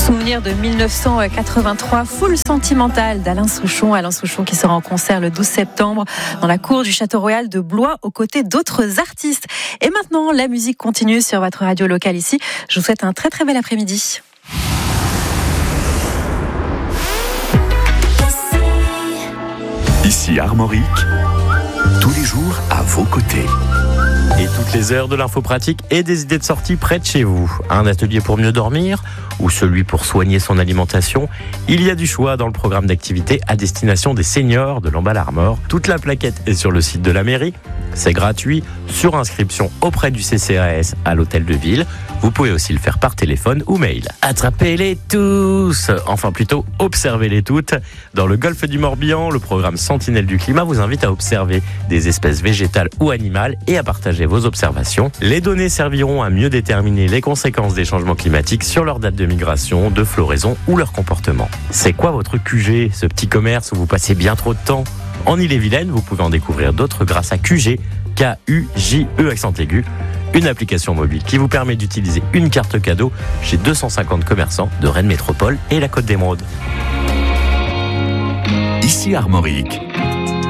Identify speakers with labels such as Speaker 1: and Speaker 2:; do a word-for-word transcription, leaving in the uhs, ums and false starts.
Speaker 1: Souvenir de dix-neuf cent quatre-vingt-trois, Foule sentimentale d'Alain Souchon. Alain Souchon qui sera en concert le douze septembre dans la cour du Château Royal de Blois aux côtés d'autres artistes. Et maintenant, la musique continue sur votre radio locale ici. Je vous souhaite un très très bel après-midi.
Speaker 2: Ici Armorique, tous les jours à vos côtés.
Speaker 3: Et toutes les heures de l'info pratique et des idées de sortie près de chez vous. Un atelier pour mieux dormir ou celui pour soigner son alimentation. Il y a du choix dans le programme d'activité à destination des seniors de Lamballe Armor. Toute la plaquette est sur le site de la mairie. C'est gratuit, sur inscription auprès du C C A S à l'hôtel de ville. Vous pouvez aussi le faire par téléphone ou mail. Attrapez-les tous, enfin plutôt observez-les toutes. Dans le golfe du Morbihan, le programme Sentinelle du climat vous invite à observer des espèces végétales ou animales et à partager vos observations. Les données serviront à mieux déterminer les conséquences des changements climatiques sur leur date de migration, de floraison ou leur comportement. C'est quoi votre Q G, ce petit commerce où vous passez bien trop de temps ? En Ille-et-Vilaine, vous pouvez en découvrir d'autres grâce à Q G, K U J E accent aigu, une application mobile qui vous permet d'utiliser une carte cadeau chez deux cent cinquante commerçants de Rennes Métropole et la Côte d'Émeraude.
Speaker 2: Ici Armorique,